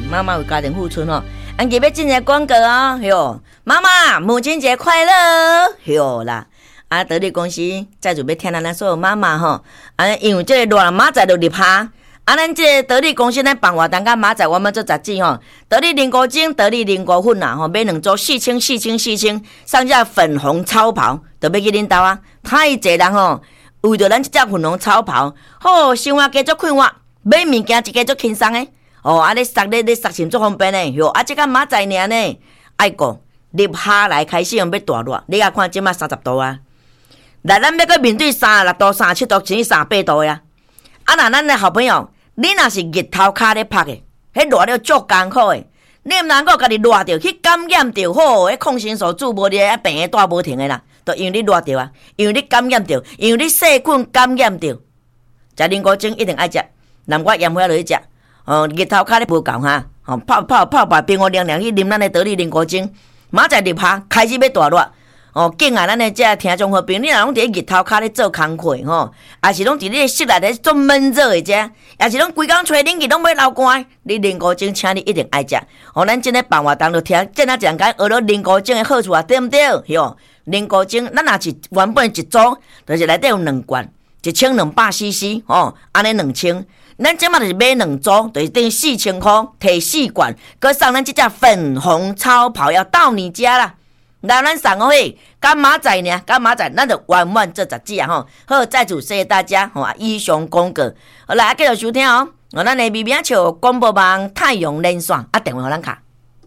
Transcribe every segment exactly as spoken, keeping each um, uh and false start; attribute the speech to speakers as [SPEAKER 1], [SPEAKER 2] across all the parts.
[SPEAKER 1] 妈妈为家庭付出哦。俺今要进个广告哦，哟，妈妈母亲节快乐，哟啦。啊，得力公司在准备听咱所有妈妈吼，啊，因为这个热马仔就入下，啊，咱这得力公司咱办活动甲马仔，我们做杂志吼，得力灵果精、得力灵果粉啊，吼，买两组四千、四千、四千，上架粉红超跑，就要去恁兜啊，太侪人吼，为着咱这只粉红超跑，好，生活加足快活，买物件一家足轻松诶，哦，啊，你塞咧咧塞钱足方便诶，哟，啊，这个马仔尔呢，爱讲入下来开始用要大热，你啊看即马三十度啊。来，咱要搁面对三十六度、三十七度，甚至三十八度呀！啊，那咱的好朋友，你若是日头骹咧晒的，迄热了足艰苦的，你毋能够家己热着去感染着，吼，迄抗生素注无咧，啊病个带无停的啦，都因为你热着啊，因为你感染着，因为你细菌感染着。食灵果精一定爱食，南瓜盐花落去食。哦，日头骹咧无够哈，哦泡泡泡把冰火凉凉去啉咱的得力灵果精，马上入下开始要大热。哦，敬爱咱的这听众好朋友，你若拢伫日头骹咧做工课吼，也是拢伫你室内咧做闷热的这，也是拢规工吹冷气拢要流汗，你灵果精，请你一定爱食。哦，咱今日办活动就听，正啊讲解学了灵果精的好处啊，对毋对？哟，灵果精，咱若是原本一组，就是内底有两罐，一千两百 C C， 哦，安尼两千。咱即马就是买两组，就是等于四千块，摕四罐，佮送咱这只粉红超跑要到你家啦。来，咱送好嘿，干马仔呢？干马仔，咱就完完这杂志啊吼。好，再次谢谢大家吼，以上广告。好，来继续收听哦。哦，咱的微微笑广播网太阳连线啊，电话互咱卡。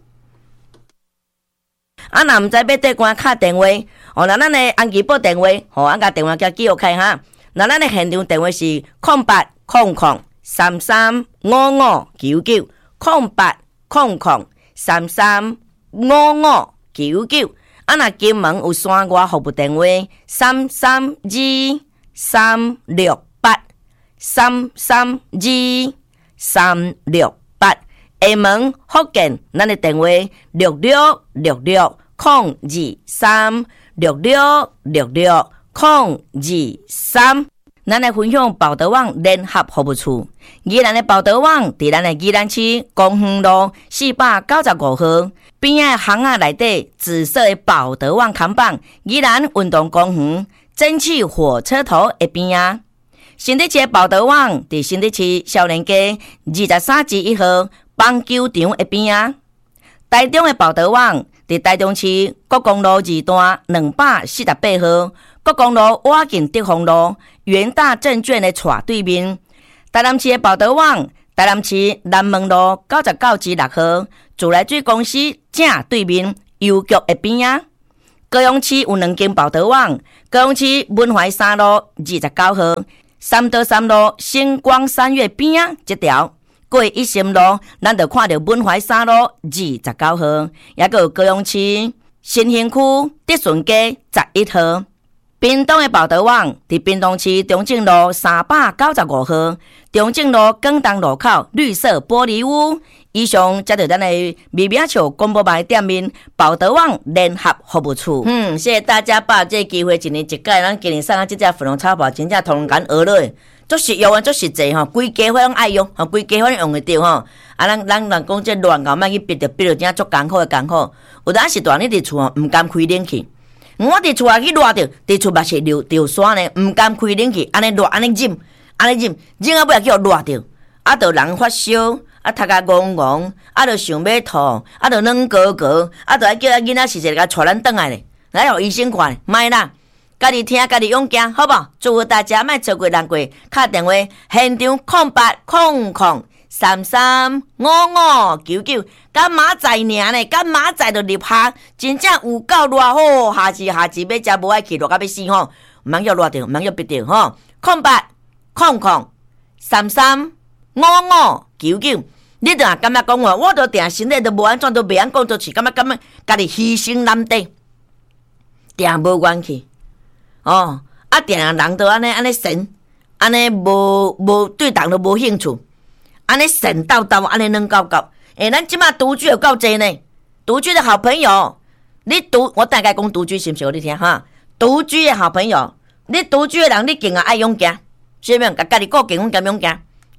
[SPEAKER 1] 啊，若毋知要对关卡电话，哦，那咱的安吉报电话，吼，啊，甲电话叫记录开哈。那咱的现场电话是空八空空三三五五九九空八空空三三五五九九。啊，若金门有山外服务电话三三二三六八三三二三六八，厦门福建咱的电话六六六六空二三六六六六空二三。咱来分享报德网联合服务处，宜兰的报德网伫咱的宜兰市公园路四百九十五号。边仔巷仔内底紫色的保德网看板，宜兰运动公园蒸汽火车头的边仔。新德市的保德网伫新德市少年街二十三至一号棒球场的边仔。台中的保德网伫台中市国公路二段两百四十八号，国公路瓦近德丰路元大证券的斜对面。台南市的保德网，台南市南门路九十九至六号，自来水公司正对面邮局的边仔。高雄市有两间保德网，高雄市文怀三路二十九号，三德三路星光三月边仔这条。过一心路，咱就看到文怀三路二十九号，也个有高雄市新兴区德顺街十一号。屏东的保德网伫屏东市中正路三百九十五号，中正路广东路口绿色玻璃屋。以上则是咱的微微笑广播网店面保德网联合服务处。嗯，谢谢大家把这个机会一年一届，咱今年送啊这只粉红超跑，真正通感学落，足实用啊，足实际吼，规家伙拢爱用，吼，规家伙用得着吼。啊，咱咱人讲这乱搞，莫去逼着逼着，真正足艰苦的艰苦。有当时段你伫厝吼，唔敢开冷气。我伫厝内去热着，伫厝嘛是流流沙呢，毋敢开冷气，安尼热，安尼忍，安尼忍，忍啊尾叫热着，啊，着人发烧，啊，头壳戆戆，啊，着想要吐，啊，着软高高，啊，着爱叫咱囡仔是是甲带咱转来咧，来互医生看，莫啦，家己听，家己勇敢，好无？祝福大家莫错过难过，打电话现场空八空空三三五五九九。干马仔尔呢？干马仔就入下，真正有够热好，下次下次要食无爱去热到要死吼，毋通叫热着，毋通叫逼着吼。空八空空三三五五九九，你著感觉讲话，我都定身体都无安怎，都袂晓讲做事，感觉感觉家己牺牲难得，定无元气哦。啊，定人都安尼安尼神，安尼无无对人都无兴趣，安尼神叨叨，安尼软搞搞。诶、欸，咱即马独居有够济呢，独居的好朋友，你独我大概讲独居是毋是？我你听哈，独居的好朋友，你独居的人，你更加爱勇敢，是毋是？甲家己顾健康兼勇敢，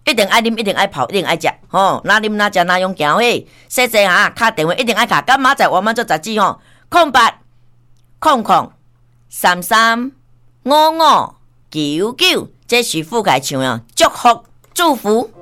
[SPEAKER 1] 一定爱啉，一定爱泡，一定爱食，吼，哪啉哪食哪用行嘿。细细哈，敲电话一定爱敲，干嘛在我们做杂志吼，空八空空三三五五九九，这是覆盖唱啊，祝福祝福。